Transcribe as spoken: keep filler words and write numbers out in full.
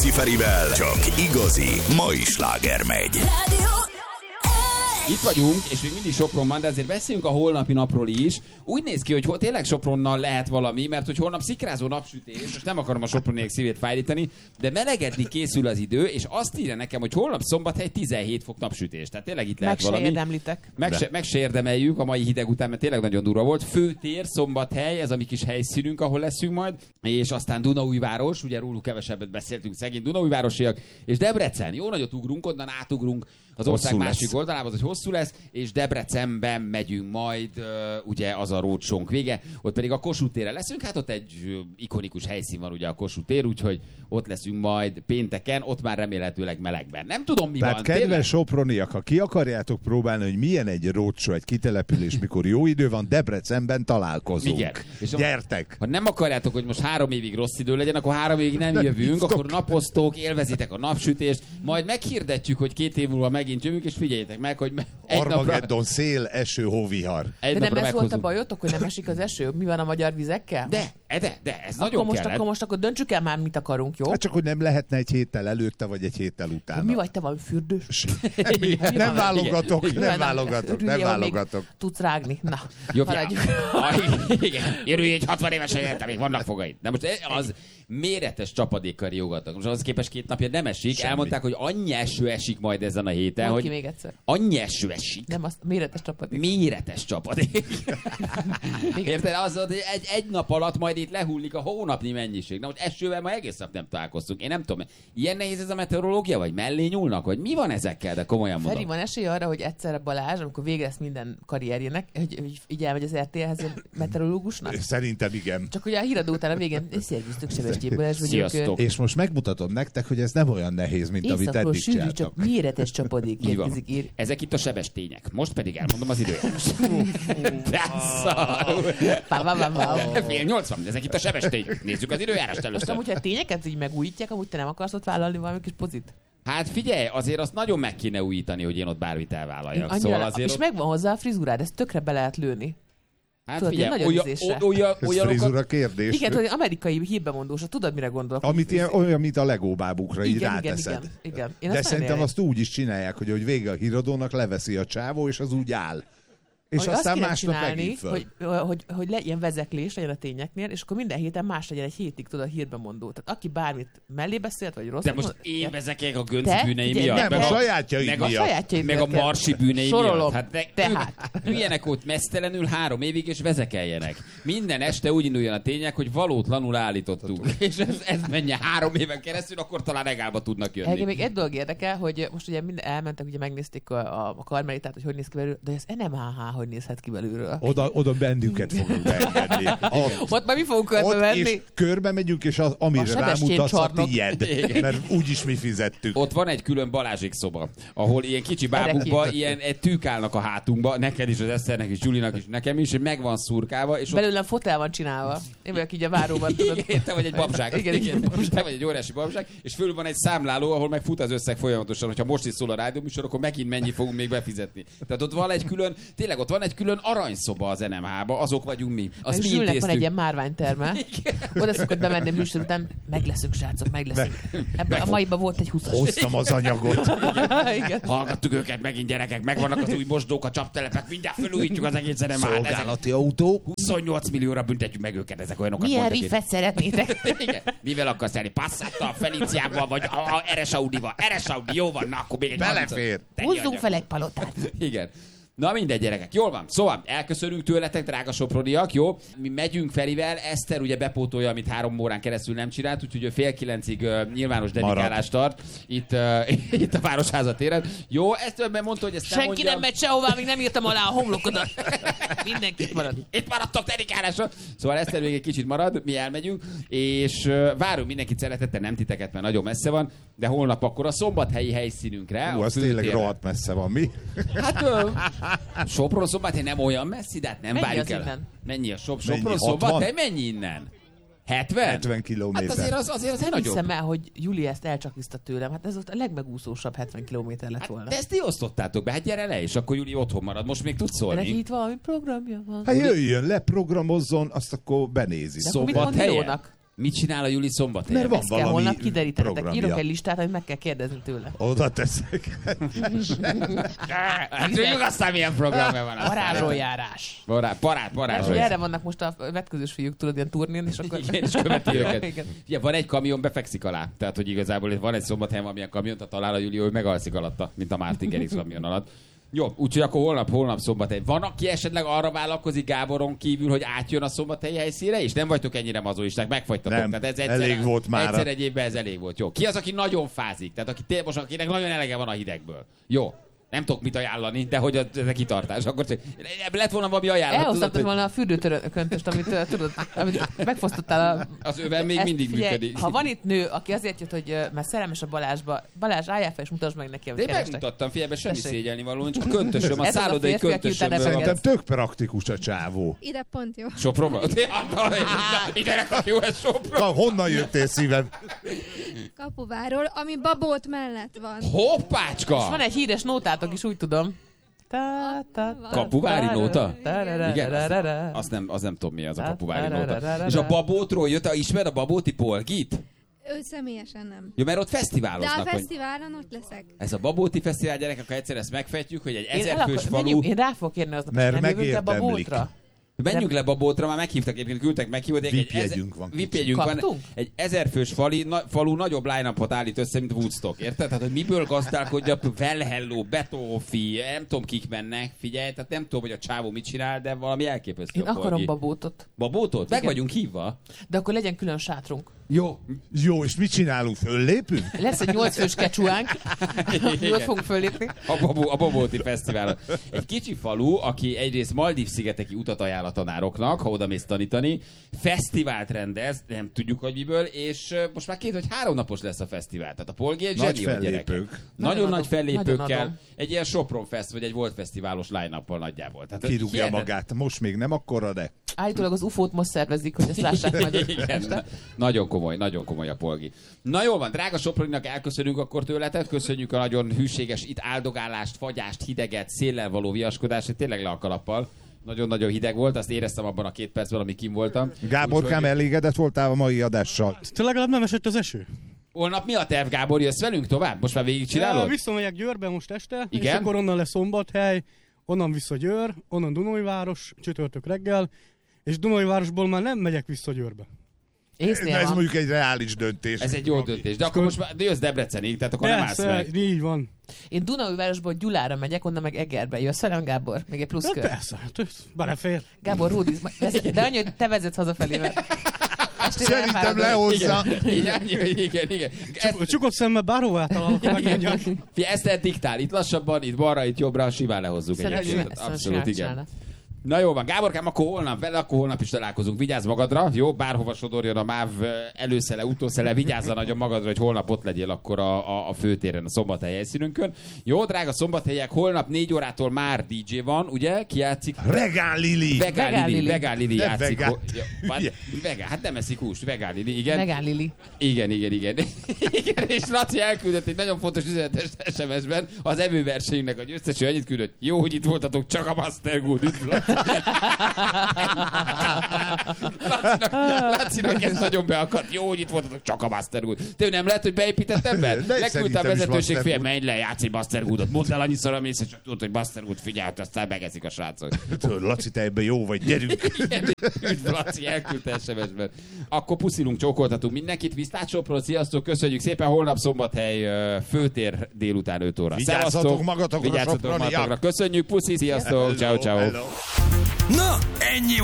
Ciferivel csak igazi mai sláger megy. Itt vagyunk, és még mindig Sopronban, de azért beszéljünk a holnapi napról is. Úgy néz ki, hogy hol, tényleg Sopronnal lehet valami, mert hogy holnap szikrázó napsütés, most nem akarom a soproniek szívét fájdítani, de melegedni készül az idő, és azt írja nekem, hogy holnap Szombathely tizenhét fok napsütés. Tehát tényleg itt lehet meg valami. Meg se érdemlitek. Meg se, meg se érdemeljük a mai hideg után, mert tényleg nagyon durva volt. Főtér, Szombathely, ez a mi kis helyszínünk, ahol leszünk majd, és aztán Dunaújváros, ugye róluk kevesebbet beszéltünk, szegény Dunaújvárosiak, és Debrecen. Jó nagyot ugrunk, onnan átugrunk az ország hosszú másik lesz. Oldalába, az, hogy hosszú lesz, és Debrecenben megyünk majd, uh, ugye az a rócsónk vége, ott pedig a Kossuth térre leszünk, hát ott egy uh, ikonikus helyszín van ugye a Kossuth tér, úgyhogy ott leszünk majd pénteken, ott már remélhetőleg melegben. Nem tudom mi Tehát van. kedves tényleg? soproniak, ha ki akarjátok próbálni, hogy milyen egy rócsó, egy kitelepülés, mikor jó idő van, Debrecenben találkozunk. Igen. És gyertek! Ha nem akarjátok, hogy most három évig rossz idő legyen, akkor három évig nem, nem jövünk, biztos. Akkor napoztok, élvezitek a napsütést, majd meghirdetjük, hogy két év múlva megint jövünk, és figyeljétek meg, hogy egy Armageddon, napra... szél, eső, hóvihar. De nem ez volt a bajotok, hogy nem esik az eső? Mi van a magyar vizekkel? De, de, de, ez akkor nagyon most, kellett. Akkor most akkor döntsük el már, mit akarunk, jó? Hát csak, hogy nem lehetne egy héttel előtte, vagy egy héttel utána. Mi vagy, te valami fürdős? Mi? Nem, nem válogatok, igen. nem válogatok, nem válogatok. Tudsz rágni. Na, jó, igen, érülj egy hatvan évesen érte, még vannak fogaid. De most az méretes csapadékkal riogatnak. Most az képest két napja nem esik. Semmi. Elmondták, hogy annyi eső esik majd ezen a héten, Mondd hogy ki még egyszer. Annyi eső esik. Nem, az méretes csapadék. Méretes csapadék. Érted? Az, hogy egy, egy nap alatt majd itt lehullik a hónapnyi mennyiség. Na, most esővel ma egész nap nem találkoztunk. Én nem tudom, ilyen nehéz ez a meteorológia, vagy mellé nyúlnak, vagy mi van ezekkel, de komolyan mondom. Feri, van esély arra, hogy egyszerre Balázs, amikor vége lesz minden karrierjének, hogy, hogy így elmegy az er té el-hez meteorológusnak? Szerintem igen. Csak ugye a híradó után a végén, szervusztok, Sebestyén Balázs vagyok. És most megmutatom nektek, hogy ez nem olyan nehéz, mint északról amit eddig sűrű, csináltak. csak méretes csapadék érkezik. Ír. Ezek itt a sebestények. Most pedig elmondom az időjárást. Fél nyolcvan, ezek itt a sebestények. Nézzük az időjárást először. Most amúgy, ha a tényeket így megújítják, amúgy te nem akarsz ott vállalni valami kis pozit? Hát figyelj, azért azt nagyon meg kéne újítani, hogy én ott bármit elvállaljak. Annyira, szóval azért és ott... megvan hozzá a frizurád, ezt tökre be lehet lőni. Hát tudod, figyelj, olyan, olyan, ez olyanokat... frizura kérdés. Igen, hogy amerikai hírbemondósa, tudod, mire gondolok? Amit ilyen, olyan, mint a Lego bábukra, így igen, ráteszed. Igen, igen, igen. De szerintem azt úgy is csinálják, hogy, hogy vége a híradónak, leveszi a csávó, és az úgy áll. És hogy aztán azt másnap csinálni, megint föl. hogy, hogy, hogy le, ilyen vezeklés legyen a tényeknél, és akkor minden héten más legyen egy hétig, tudod, a hírbemondó. Tehát aki bármit mellé beszélt, vagy rossz. De most mond, én vezekeljek a Gönc te? bűnei Ugye, miatt. Nem, meg a sajátjaid meg miatt. A sajátjaid meg a marsi bűnei Sorolom. miatt. Hát de, Tehát. Üljenek ott mesztelenül három évig, és vezekeljenek. Minden este úgy induljon a tények, hogy valótlanul állítottuk. És ez, ez menjen három éven keresztül, akkor talán regálba tudnak jönni. Engem még egy dolog érdekel, hogy most ugye minden elmentek, ugye megnézték a, a, a karmelitát, hogy hogy néz ki belőle, de az en em há há hogy nézhet ki belőle. Oda, oda bennünket fogunk beengedni. Ott már mi fogunk körbe menni? És körbe megyünk, és az, amire rámutatsz a tiéd. Mert úgyis mi fizettük. Ott van egy külön Balázsék szoba, ahol ilyen kicsi bábukba, ilyen egy tűk állnak a hátunkba, neked is, az Eszternek is, Gyulinak is, nekem is, hogy meg van szurkálva. És belőlem fotel van csinálva. Én vagyok így a váróban, tudod. Igen, te vagy egy babzsák. Igen, igen, te vagy egy óriási babzsák, és fölül van egy számláló, ahol meg fut az összeg folyamatosan, hogyha most is szól a rádióműsor, akkor megint mennyi fogunk még befizetni. Tehát ott van egy külön, tényleg ott van egy külön aranyszoba az en em há-ba, azok vagyunk mi. Azt mi intéztük. Van egy ilyen márványterme. Igen. Oda szokott bemenni műsor után, meg leszünk, srácok, meg leszünk. Ebben a maiban volt egy húszas. Hoztam az anyagot. Igen. Hallgattuk őket megint, gyerekek, megvannak az új mosdók, a csaptelepek, mindjárt felújítjuk az egész en em há-t. Szolgálati autó. huszonnyolc millióra büntetjük meg őket, ezek olyanokat. Milyen riffet szeretnétek? Igen. Mivel akarsz elni? Passattal, Feliciával, vagy a, a er es Audival? er es Audi, jó van, na akkor még egy belefér. Húzzunk fel egy palotát. Igen. Na mindegy, gyerekek. Jól van. Szóval elköszönünk tőletek, drága soproniak, jó? Mi megyünk Ferivel, Eszter ugye bepótolja, amit három órán keresztül nem csinált, úgyhogy ő fél kilencig uh, nyilvános dedikálást tart itt, uh, itt a Városháza téren. Jó, ezt önben mondta, hogy ezt nem Senki mondja. nem megy sehová, még nem írtam alá a homlokodat. Mindenki itt marad. Itt maradtok dedikálásra. Szóval Eszter még egy kicsit marad, mi elmegyünk, és uh, várunk mindenkit szeretettel, nem titeket, mert nagyon messze van, de holnap akkor a szombathelyi helyszínünkre. Hú, az tényleg rohadt messze van, mi? Hát uh, Sopron Szombathely nem olyan messzi, de hát nem mennyi várjuk el. Innen? Mennyi a Sop- Mennyi? Sopron Szombathely? Mennyi innen? hetven? hetven kilométer. Hát azért az, azért az nem nagyobb. hiszem el, hogy Juli ezt elcsakizta tőlem. Hát ez ott a legmegúszósabb hetven kilométer lett volna. Hát, de ezt ti osztottátok be, hát gyere le, és akkor Juli otthon marad. Most még tudsz szólni. De neki itt valami programja van. Hát jöjjön le, programozzon, azt akkor benézi. De akkor mit mond Milónak? Mit csinál a Juli szombathelyen? Mert van Ezt kell valami holnap kiderítenetek. programja. Írok egy listát, hogy meg kell kérdezni tőle. Oda teszek. Hát tudjuk aztán milyen programja van. Parázsoljárás. Parát, parát, Hát, parát. hogy erre vannak most a vetközős fiúk, tudod, ilyen turnén, és akkor... Igen, és követi őket. Igen. Ugye, van egy kamion, befekszik alá. Tehát, hogy igazából van egy szombathelyen valamilyen kamion, tehát talál a Júli, hogy megalszik alatta, mint a Martin Garrix kamion alatt. Jó, úgyhogy akkor holnap, holnap Szombathely. Van, aki esetleg arra vállalkozik Gáboron kívül, hogy átjön a Szombathelyi helyszínre, és nem vagytok ennyire mazoisták, megfagytatok. Nem, Tehát ez egyszer, elég volt mára. Egyszer egy évben ez elég volt. Jó. Ki az, aki nagyon fázik? Tehát aki té- most akinek nagyon elege van a hidegből. Jó. Nem tudok mit ajánlani, de hogy ez a kitartás. Akkor csak, lett volna valami ajánlat. Elhoztatod tudod, hogy volna a fürdőtöröntöst, amit uh, tudod, amit megfosztottál a... az öven még Ezt mindig figyelj, működik. Ha van itt nő, aki azért jött, hogy uh, már szerelmes a Balázsba, Balázs, álljál fel és mutasd meg neki, De amit én kerestek. megmutattam, figyelj, ebben semmi Tessék. szégyelni való, csak a köntösöm, a Ez az a szállodai férfi, aki utána köntösöm. neveget. Szerintem tök praktikus a csávó. Ide pont jó. Sopron van? Ide nekak jó ez Sopron. Ka, honnan jöttél szívem? Kapuváról, ami Babót mellett van. Hoppácska! És van egy híres nótátok is, úgy tudom. Ta, ta, ta, Kapuvári ta, nóta? ta, ra, ra, Igen, ra, ra, ra. azt, azt nem, az nem tudom mi az a kapuvári ra, ra, ra, nóta. ra, És a ra. Babótról jött, ismered a Babóti Polgit? Ő személyesen nem. Jó, mert ott De a fesztiváloznak, hogy fesztiválon ott leszek. ez a Babóti Fesztivál, gyerekek, ha egyszer ezt megfejtjük, hogy egy Én, el ezerfős akar, falu... menjünk, én rá fogok kérni aznap, Mert és nem jövünk le megérdemlik. Babótra. Menjünk le Babótra, már meghívtak, egyébként küldtek meghívót. V I P jegyünk van V I P kicsit. jegyünk van. Kaptunk? Egy ezerfős fali, na, falu nagyobb line-upot állít össze, mint Woodstock, érted? Tehát, hogy miből gazdálkodja, Well Hello, Betófi, nem tudom kik mennek, figyelj, tehát nem tudom, hogy a csávó mit csinál, de valami elképesztő. Én a akarom Polgi. Babótot. Babótot? Meg Igen. vagyunk hívva. De akkor legyen külön sátrunk. Jó. Jó, és mit csinálunk? Föllépünk? Lesz egy nyolc fős kecsuánk, ott fogunk föllépni. A, Babó, a Babóti Fesztiválon. Egy kicsi falu, aki egyrészt Maldív-szigeteki utat ajánl a tanároknak, ha oda mész tanítani, fesztivált rendez, nem tudjuk, hogy miből, és uh, most már két vagy három napos lesz a fesztivál. Tehát a Polgi egy Nagy zseni, a gyerekek. fellépők. Nagyon, Nagyon nagy adom, nagyon fellépőkkel, adom. egy ilyen Sopron Fest, vagy egy Volt Fesztiválos line-uppal nagyjából. Tehát, Kirúgja hihetetlen. magát. Most még nem akkora, de... Állítólag az ufót most szervezik, hogy ezt lássák majd Igen, este. nagyon komoly, nagyon komoly a Polgi. Na jól van, drága Soproninak elköszönünk akkor tőletek, köszönjük a nagyon hűséges itt áldogálást, fagyást, hideget, széllel való viaskodást, tényleg le a kalappal. Nagyon-nagyon hideg volt, azt éreztem abban a két percben, amíg kim voltam. Gáborkám, Úgyhogy- elégedett voltál a mai adással? Te legalább nem esett az eső. Holnap mi a terv, Gábor? Jössz velünk tovább? Most már Ja, végigcsinálod? visszamegyek Győrbe most este, Igen? és akkor onnan lesz Szombathely, onnan vissza Győr, onnan Dunajváros, csütörtök reggel, és Dunajvárosból már nem megyek vissza Győrbe. Észnél Ez van. mondjuk egy reális döntés. Ez egy jó döntés. De akkor most már de jössz Debrecenig, tehát akkor nem állsz Persze, meg. így van. Én Dunaújvárosból Gyulára megyek, onnan meg Egerbe. Jössz velem, Gábor? Még egy plusz Ja, kör. persze, hát ez belefér. Gábor, Rúdiz, de annyi, hogy te vezetsz hazafelé, mert estére Szerintem elfáradok. lehozza. Igen, igen, igen. igen. Ezt, Csuk- Csukott szemmel bárhová találok, megmondjam. Fie, ezt te diktál, itt lassabban, itt balra, itt jobbra, simán lehozzuk Szerintem egyébként. ezt most Abszolút, simán igen. csinálna. Na jó van, Gáborkám, akkor holnap vele, akkor holnap is találkozunk. Vigyázz magadra, jó? Bárhova sodorjon a MÁV előszele, utószele, vigyázz nagyon magadra, hogy holnap ott legyél akkor a, a, a főtéren, a Szombathely helyszínünkön. Jó, drága szombathelyek, holnap négy órától már dé dzsé van, ugye? Ki játszik? Regán Lili. Vegán Vegán Lili, Lili. Vegán Lili Nem játszik. vegán. Ho- Ja, hát, vegán, hát nem eszik húst, Vegán Lili, igen. Megán Lili. Igen, igen, igen. igen. És Laci elküldött egy nagyon fontos üzenetes es em es-ben az evőversenyünknek a győzteső annyit küldött. Jó, hogy itt voltatok, csak a Master Good. Üdv, Laci. Lacinak, Lacinak ez nagyon beakadt. Jó, hogy itt voltatok, csak a Master Good. Te nem lehet, hogy beépítettem be? De Leküldte a szerintem is vezetőség, Master fél, Good. menj le, játsz egy Master Goodot. Mondd el annyiszor, amész, és csak tudod, hogy Master Good figyelt, aztán megeszik a srácok. Tudod, Laci, te ebben jó vagy, gyerünk. Igen, üdv, Laci, elküldte es em es-ben. Akkor puszilunk, csókoltatunk mindenkit. Viszlát Sopron, sziasztok, köszönjük szépen. Holnap Szombathely ö, főtér délután öt óra. Vigyázzatok Szevasztok. magatokra, Vigyázzatok Soproniak. magatokra. Köszönjük, puszi, sziasztok, ciao, ciao. Hello. Na, ennyi